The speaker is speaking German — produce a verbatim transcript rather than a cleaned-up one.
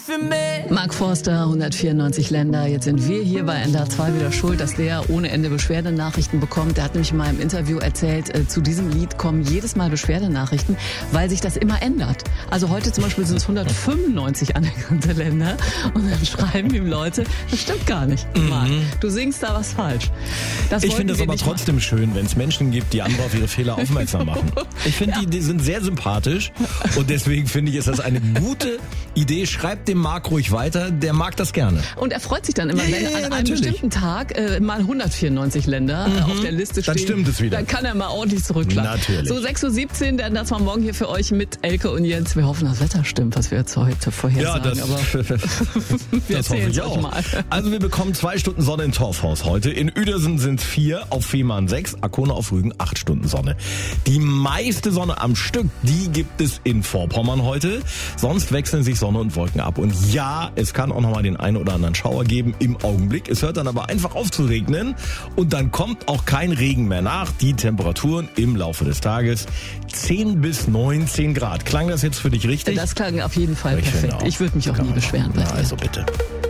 für mich. Mark Forster, hundertvierundneunzig Länder. Jetzt sind wir hier bei N D R zwei wieder schuld, dass der ohne Ende Beschwerdenachrichten bekommt. Der hat nämlich mal im Interview erzählt, äh, zu diesem Lied kommen jedes Mal Beschwerdenachrichten, weil sich das immer ändert. Also heute zum Beispiel sind es hundertfünfundneunzig anerkannte Länder und dann schreiben ihm Leute, das stimmt gar nicht, Mark. Mhm. Du singst da was falsch. Das ich finde es aber trotzdem machen. schön, wenn es Menschen gibt, die andere auf ihre Fehler aufmerksam machen. Ich finde, ja. die, die sind sehr sympathisch und deswegen finde ich, ist das eine gute Idee. Schreibt dem Marc ruhig weiter, der mag das gerne. Und er freut sich dann immer, ja, wenn ja, ja, an einem natürlich. bestimmten Tag äh, mal hundertvierundneunzig Länder mhm. äh, auf der Liste stehen. Dann stimmt es wieder. Dann kann er mal ordentlich zurückschlagen. Natürlich. So sechs Uhr siebzehn, denn das war morgen hier für euch mit Elke und Jens. Wir hoffen, das Wetter stimmt, was wir jetzt heute vorhersagen. Ja, das, aber wir das hoffe ich auch. Mal. Also wir bekommen zwei Stunden Sonne in Torfhaus heute. In Uedersen sind es vier, auf Fehmarn sechs, Arkona auf Rügen acht Stunden Sonne. Die meiste Sonne am Stück, die gibt es in Vorpommern heute. Sonst wechseln sich Sonne und Wolken ab. Und ja, es kann auch noch mal den einen oder anderen Schauer geben im Augenblick. Es hört dann aber einfach auf zu regnen und dann kommt auch kein Regen mehr nach. Die Temperaturen im Laufe des Tages zehn bis neunzehn Grad. Klang das jetzt für dich richtig? Das klang auf jeden Fall ich perfekt. Ich würde mich auch Kann nie beschweren. Na, also bitte.